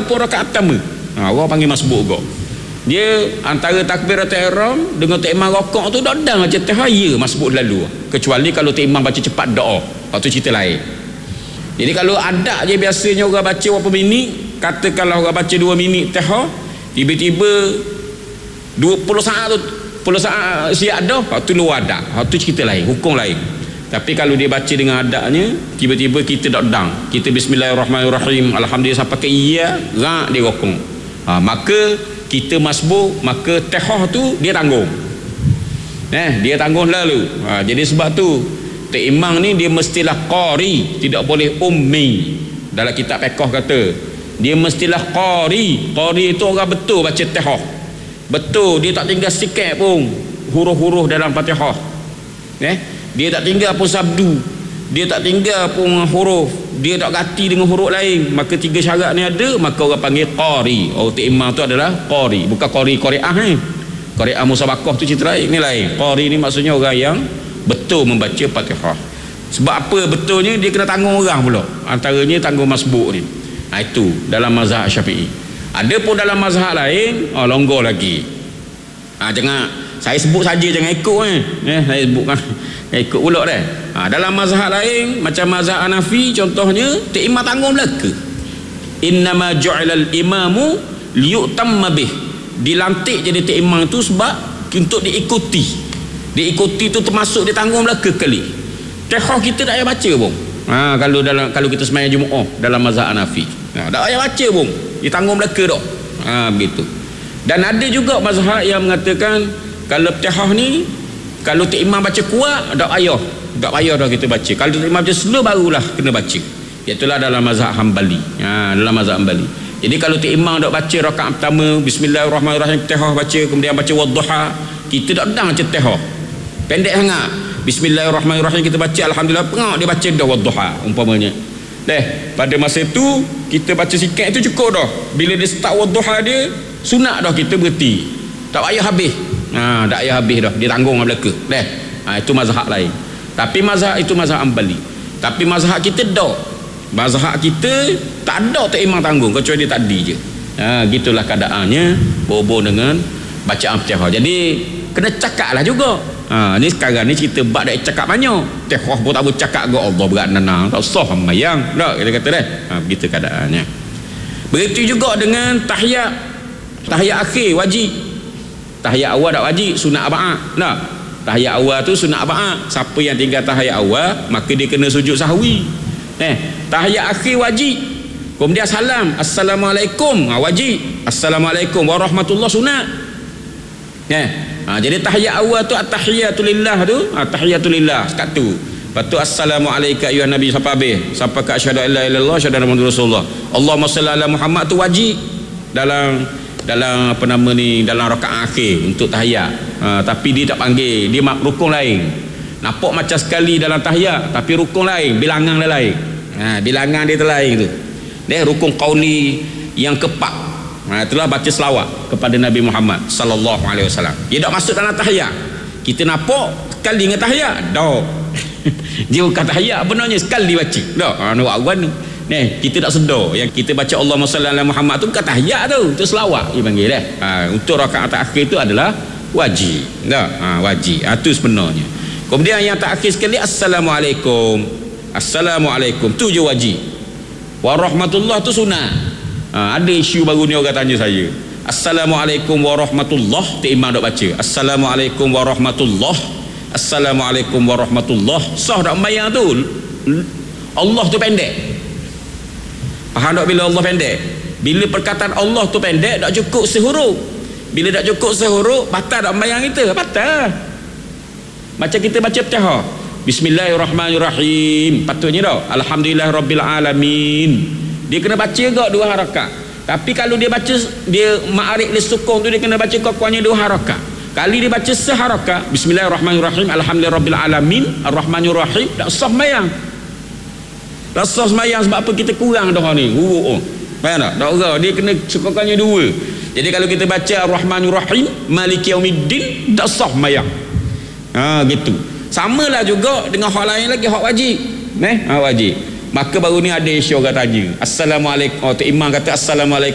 pun rakaat pertama. Orang panggil masbuk juga. Dia antara takbiratul ihram dengan tok imam rokok tu dak dang macam tahaya masbuk lalu. Kecuali kalau tok imam baca cepat doa. Waktu cerita lain. Jadi kalau ada je biasanya orang baca berapa minit, katakanlah orang baca 2 minit tahah, tiba-tiba 20 saat tu 10 saat siap dah, waktu luar ada. Waktu cerita lain, hukum lain. Tapi kalau dia baca dengan adanya, tiba-tiba kita dak dang. Kita bismillahirrahmanirrahim, alhamdulillah sampai ke iya, rak dia rokok. Maka kita masbuk, maka tahah tu dia tanggung. Dia tanggung lalu. Jadi sebab tu tok imam ni dia mestilah qari, tidak boleh ummi. Dalam kitab fiqh kata dia mestilah qari. Qari itu orang betul baca tahah. Betul, dia tak tinggal sikit pun huruf-huruf dalam Fatihah. Dia tak tinggal pun sabdu, dia tak tinggal pun huruf, dia tak ganti dengan huruf lain. Maka 3 syarat ni ada, maka orang panggil qari. Orang tok imam tu adalah qari, bukan qari'ah ni. Qari'ah musabaqah tu cerita lain, ni lain. Qari ni maksudnya orang yang betul membaca Fatihah. Sebab apa betulnya? Dia kena tanggung orang pula, antaranya tanggung masbuk ni. Itu dalam mazhab Syafi'i. Ada pun dalam mazhab lain longgar lagi. Jangan saya sebut saja, jangan ikut saya sebut kan ikut pula dah. Dalam mazhab lain macam mazhab Hanafi contohnya, tok imam tanggung belaka. Innama ju'ilal imamu liyutamma bih. Dilantik jadi tok imam tu sebab untuk diikuti. Diikuti tu termasuk dia tanggung belaka kali. Tahah kita tak payah baca pun. Kalau kita sembahyang Jumaat dalam mazhab Hanafi, tak payah baca pun. Dia tanggung belaka dak. Begitu. Dan ada juga mazhab yang mengatakan kalau tahah ni, kalau tok imam baca kuat, tak payah dah kita baca. Kalau tok imam baca slow, barulah kena baca. Itulah dalam mazhab Hambali. Dalam mazhab Hambali. Jadi kalau tok imam dak baca rakaat pertama bismillahirrahmanirrahim tahah baca, kemudian baca wadduha, kita tak dang baca tahah. Pendek sangat. Bismillahirrahmanirrahim kita baca, alhamdulillah pengak dia baca dah wadduha umpamanya. Pada masa itu kita baca sikit itu cukup dah. Bila dia start wadduha dia, sunat dah kita berhenti. Tak payah habis. Tak payah habis dah. Dia tanggung belaka. Itu mazhab lain. Tapi mazhab itu mazhab Hambali. Tapi mazhab kita dak. Mazhab kita tak ada tok imam tanggung kecuali dia tadi je. Gitulah keadaannya berhubung dengan bacaan Fatihah. Jadi kena cakaplah juga. Ni sekarang ni cerita bab dak cakap banyak. Tahah pun tak boleh cakap ke Allah berat nanang. Tak sah sembahyang. Tak kita kata dah. Begitu keadaannya. Begitu juga dengan tahiyat. Tahiyat akhir wajib. Tahiyat awal tak wajib, sunat arba'ah. Tak. Tahiyat awal tu sunat arba'ah. Siapa yang tinggal tahiyat awal, maka dia kena sujud sahwi. Tahiyat akhir wajib. Kemudian salam, assalamualaikum, wajib. Assalamualaikum warahmatullahi sunat. Jadi tahiyat awal tu at-tahiyatulillah tu, tahiyatulillah sekat tu. Lepas tu assalamualaikum ayuhan nabi sampai habis, sampai ke asyhadu an la ilaha illallah asyhadu anna muhammadar rasulullah. Allahumma shalli ala Muhammad tu wajib dalam apa nama ni, dalam rakaat akhir untuk tahiyat. Tapi dia tak panggil, dia rukun lain. Nampak macam sekali dalam tahiyat, tapi rukun lain, bilangan dia lain. Bilangan dia lain tu. Dia rukun qauli yang keempat. Itulah baca selawat kepada Nabi Muhammad sallallahu alaihi wasallam. Dia tak masuk dalam tahiyat. Kita nampak sekali dengan tahiyat, dak. Dia bukan tahiyat benarnya, sekali baca. Dak. Nak buat ni. Kita tak sedar yang kita baca Allahumma salli ala Muhammad tu bukan tahiyat tu, itu selawat dia panggil dah. Untuk rakaat akhir tu adalah wajib. Dak. Wajib. Itu sebenarnya. Kemudian yang terakhir sekali assalamualaikum. Assalamualaikum tu je wajib. Warahmatullah tu sunat. Ada isu baru ni orang tanya saya. Assalamualaikum warahmatullah, tok imam dak baca. Assalamualaikum warahmatullah. Assalamualaikum warahmatullah. Sah dak sembahyang tu? Allah tu pendek. Faham tak bila Allah pendek? Bila perkataan Allah tu pendek, tak cukup sehuruf. Bila tak cukup sehuruf, batal tak sembahyang kita? Batal. Macam kita baca Fatihah. Bismillahirrahmanirrahim. Patutnya dak. Alhamdulillahirabbil alamin. Dia kena baca juga 2 harakat. Tapi kalau dia baca, dia ma'arif li sukun tu dia kena baca kuat-kuatnya 2 harakat. Kali dia baca seharakat, bismillahirrahmanirrahim, alhamdulillahirabbil alamin, arrahmanirrahim, tak sah sembahyang. Tak sah sembahyang sebab apa? Kita kurang dah ni. Faham tak? Tak orang dia kena kuat-kuatnya 2. Jadi kalau kita baca arrahmanirrahim, maliki yaumiddin, tak sah sembahyang. Gitu. Samalah juga dengan hak lain lagi, hak wajib. Wajib. Maka baru ni ada isu orang tanya, assalamualaikum. Tok imam kata assalamualaikum